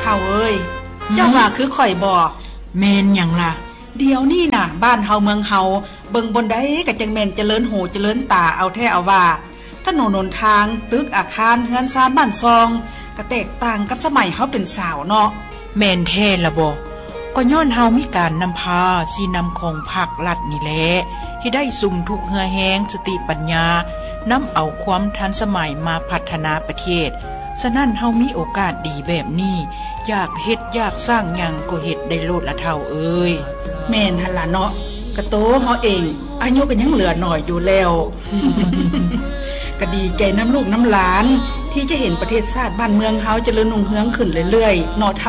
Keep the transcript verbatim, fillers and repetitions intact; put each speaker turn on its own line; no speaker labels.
าเอ้ยเจ้าว่าคือข่อยบอก
เมนหยังล่ะ
เดี๋ยวนี้น่ะบ้านเฮาเมืองเฮาเบิ่งบนใดก็จังแม่นเจริญหูเจริญตาเอาแท้เอาว่าถนนหนทางตึกอาคารเฮือนซานบ้านซองก็แตกต่างกับสมัยเฮาเป็นสาวเนาะ
แม่นแท้ละบ่ก็ย้อนเฮามีการนำพาสีนำของภาครัฐนี่แหละที่ได้สุ่มทุกเหือแห้งสติปัญญานำเอาความทันสมัยมาพัฒนาประเทศฉะนั้นเฮามีโอกาสดีแบบนี้อยากเฮ็ดอยากสร้างหยังก็เฮ็ดได้โลดละเท่าเอ้ย
แม่นหั่นล่ะเนาะกะโตเฮาเองอายุก็ยังเหลือหน่อยอยู่แล้ว ก็ดีใจน้ำลูกน้ำหลานที่จะเห็นประเทศชาติบ้านเมืองเฮาเจริญรุ่งเรืองขึ้นเรื่อยๆเนาะเฒ่า